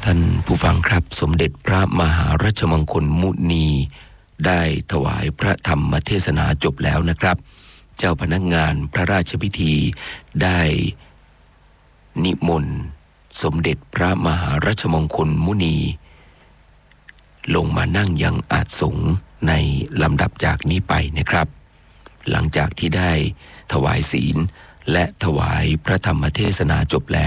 ท่านผู้ฟังครับสมเด็จพระมหารัชมงคลมุนีได้ถวายพระธรรมเทศนาจบแล้วนะครับเจ้าพนักงานพระราชพิธีได้นิมนต์สมเด็จพระมหารัชมงคลมุนีลงมานั่งยังอาสงฆ์ในลำดับจากนี้ไปนะครับหลังจากที่ได้ถวายศีลและถวายพระธรรมเทศนาจบแล้ว